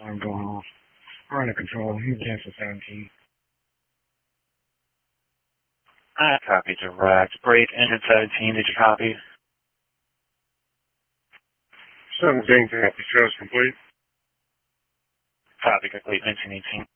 I'm going off. We're under control. You cancel 17. I copy direct. Break engine 17. Did you copy? 17 copy. Show's complete. Copy complete. 1918.